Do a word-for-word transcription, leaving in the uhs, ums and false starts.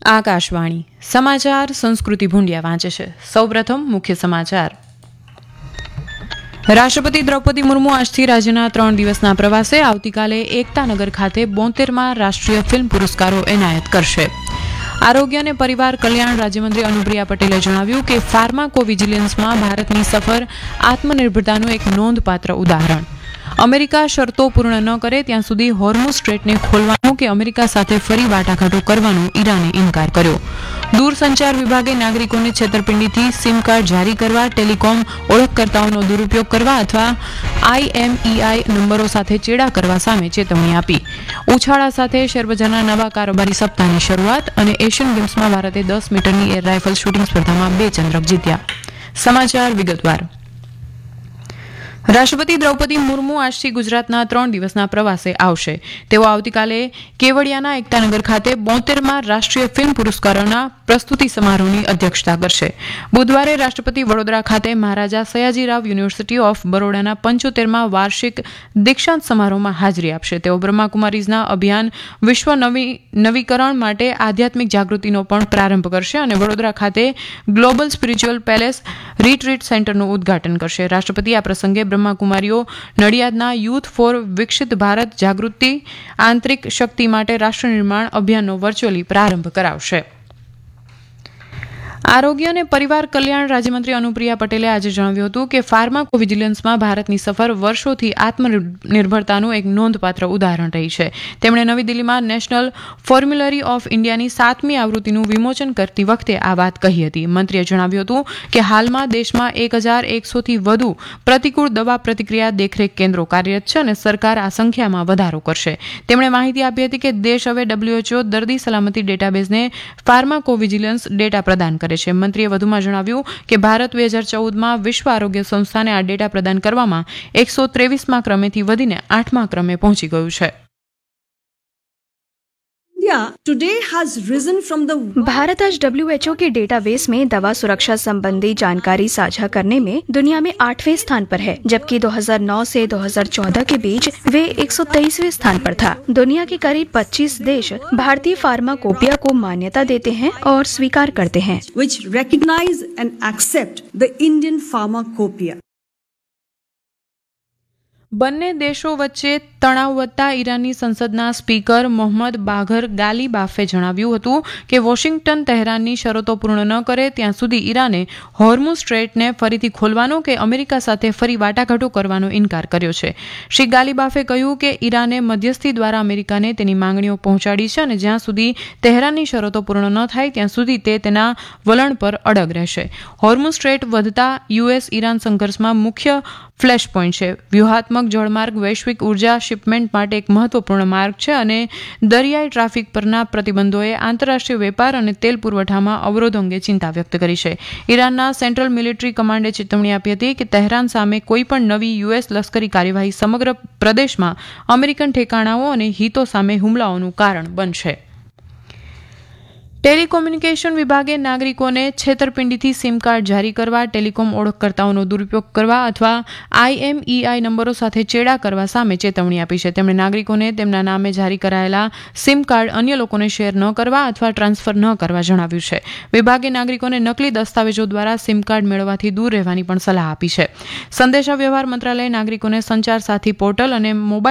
આકાશવાણી સમાચાર સંસ્કૃતિ ભૂંડિયા વાંચે છે. સૌપ્રથમ મુખ્ય સમાચાર. રાષ્ટ્રપતિ દ્રૌપદી મુર્મુ આજથી રાજ્યના ત્રણ દિવસના પ્રવાસે આવતીકાલે એકતાનગર ખાતે બોતેરમાં રાષ્ટ્રીય ફિલ્મ પુરસ્કારો એનાયત કરશે. આરોગ્ય અને પરિવાર કલ્યાણ રાજ્યમંત્રી અનુપ્રિયા પટેલે જણાવ્યું કે ફાર્માકોવિજિલન્સમાં ભારતની સફર આત્મનિર્ભરતાનું એક નોંધપાત્ર ઉદાહરણ. અમેરિકા શરતો પૂર્ણ ન કરે ત્યાં સુધી હોર્મુઝ સ્ટ્રેટને ખોલવાનો કે અમેરિકા સાથે ફરી વાટાઘાટો કરવાનો ઈરાને ઇનકાર કર્યો. દૂરસંચાર વિભાગે નાગરિકોને છેતરપિંડીથી સિમ કાર્ડ જારી કરવા, ટેલિકોમ ઓળખકર્તાઓનો દુરુપયોગ કરવા અથવા આઈએમઈઆઈ નંબરો સાથે ચેડા કરવા સામે ચેતવણી આપી. ઉછાળા સાથે શેરબજારના નવા કારોબારી સપ્તાહની શરૂઆત અને એશિયન ગેમ્સમાં ભારતે દસ મીટરની એર રાઇફલ શૂટિંગ સ્પર્ધામાં બે ચંદ્રક જીત્યા. સમાચાર વિગતવાર. રાષ્ટ્રપતિ દ્રૌપદી મુર્મુ આજથી ગુજરાતના ત્રણ દિવસના પ્રવાસે આવશે. તેઓ આવતીકાલે કેવડિયાના એકતાનગર ખાતે બોતેરમાં રાષ્ટ્રીય ફિલ્મ પુરસ્કારોના પ્રસ્તુતિ સમારોહની અધ્યક્ષતા કરશે. બુધવારે રાષ્ટ્રપતિ વડોદરા ખાતે મહારાજા સયાજીરાવ યુનિવર્સિટી ઓફ બરોડાના પંચોતેરમાં વાર્ષિક દીક્ષાંત સમારોહમાં હાજરી આપશે. તેઓ બ્રહ્માકુમારીઝના અભિયાન વિશ્વ નવી નવીકરણ માટે આધ્યાત્મિક જાગૃતિનો પણ પ્રારંભ કરશે અને વડોદરા ખાતે ગ્લોબલ સ્પિરિચ્યુઅલ પેલેસ રીટ્રીટ સેન્ટરનું ઉદઘાટન કરશે. રાષ્ટ્રપતિ આ પ્રસંગે બ્રહ્માકુમારીઓ નડિયાદના યુથ ફોર વિકસિત ભારત જાગૃતિ આંતરિક શક્તિ માટે રાષ્ટ્ર નિર્માણ અભિયાનનો વર્ચ્યુઅલી પ્રારંભ કરાવશે. આરોગ્ય અને પરિવાર કલ્યાણ રાજ્યમંત્રી અનુપ્રિયા પટેલે આજે જણાવ્યું હતું કે ફાર્માકોવિજિલન્સમાં ભારતની સફર વર્ષોથી આત્મનિર્ભરતાનું એક નોંધપાત્ર ઉદાહરણ રહી છે. તેમણે નવી દિલ્હીમાં નેશનલ ફોર્મ્યુલરી ઓફ ઇન્ડિયાની સાતમી આવૃત્તિનું વિમોચન કરતી વખતે આ વાત કહી હતી. મંત્રીએ જણાવ્યું હતું કે હાલમાં દેશમાં એક હજાર એકસોથી વધુ પ્રતિકૂળ દવા પ્રતિક્રિયા દેખરેખ કેન્દ્રો કાર્યરત છે અને સરકાર આ સંખ્યામાં વધારો કરશે. તેમણે માહિતી આપી હતી કે દેશ હવે ડબ્લ્યુએચઓ દર્દી સલામતી ડેટાબેઝને ફાર્માકોવિજિલન્સ ડેટા પ્રદાન કરે છે. મંત્રીએ વધુમાં જણાવ્યું કે ભારત બે હજાર ચૌદમાં વિશ્વ આરોગ્ય સંસ્થાને આ ડેટા પ્રદાન કરવામાં એકસો ત્રેવીસમાં ક્રમેથી વધીને આઠમા ક્રમે પહોંચી ગયું છે. भारत आज डब्ल्यू एच ओ के डेटाबेस में दवा सुरक्षा संबंधी जानकारी साझा करने में दुनिया में आठवें स्थान पर है, जबकि दो हज़ार नौ से दो हज़ार चौदह के बीच वे एक सौ तेईसवें स्थान पर था. दुनिया के करीब पच्चीस देश भारतीय फार्माकोपिया को मान्यता देते हैं और स्वीकार करते हैं, which recognize and accept the Indian pharmacopoeia. બંને દેશો વચ્ચે તણાવ વધતા ઈરાનની સંસદના સ્પીકર મોહમ્મદ બાઘર ગાલીબાફે જણાવ્યું હતું કે વોશિંગ્ટન તહેરાનની શરતો પૂર્ણ ન કરે ત્યાં સુધી ઈરાને હોર્મુઝ સ્ટ્રેટને ફરીથી ખોલવાનો કે અમેરિકા સાથે ફરી વાટાઘાટો કરવાનો ઇનકાર કર્યો છે. શ્રી ગાલીબાફે કહ્યું કે ઈરાને મધ્યસ્થી દ્વારા અમેરિકાને તેની માંગણીઓ પહોંચાડી છે અને જ્યાં સુધી તહેરાનની શરતો પૂર્ણ ન થાય ત્યાં સુધી તે તેના વલણ પર અડગ રહેશે. હોર્મુઝ સ્ટ્રેટ વધતા યુએસ ઈરાન સંઘર્ષમાં મુખ્ય ફ્લેશ પોઈન્ટ છે. વ્યૂહાત્મક જળમાર્ગ વૈશ્વિક ઉર્જા શિપમેન્ટ માટે એક મહત્વપૂર્ણ માર્ગ છે અને દરિયાઈ ટ્રાફિક પરના પ્રતિબંધોએ આંતરરાષ્ટ્રીય વેપાર અને તેલ પુરવઠામાં અવરોધો અંગે ચિંતા વ્યક્ત કરી છે. ઈરાનના સેન્ટ્રલ મિલિટરી કમાન્ડે ચેતવણી આપી હતી કે તહેરાન સામે કોઈપણ નવી યુએસ લશ્કરી કાર્યવાહી સમગ્ર પ્રદેશમાં અમેરિકન ઠેકાણાઓ અને હિતો સામે હુમલાઓનું કારણ બનશે. ટેલિકોમ્યુનિકેશન વિભાગે નાગરિકોને છેતરપિંડીથી સિમ કાર્ડ જારી કરવા, ટેલિકોમ ઓળખકર્તાઓનો દુરુપયોગ કરવા અથવા આઈએમઈઆઈ નંબરો સાથે ચેડા કરવા સામે ચેતવણી આપી છે. તેમણે નાગરિકોને તેમના નામે જારી કરાયેલા સિમ કાર્ડ અન્ય લોકોને શેર ન કરવા અથવા ટ્રાન્સફર ન કરવા જણાવ્યું છે. વિભાગે નાગરિકોને નકલી દસ્તાવેજો દ્વારા સિમ કાર્ડ મેળવવાથી દૂર રહેવાની પણ સલાહ આપી છે. સંદેશા વ્યવહાર મંત્રાલયે નાગરિકોને સંચાર સાથી પોર્ટલ અને મોબાઈલ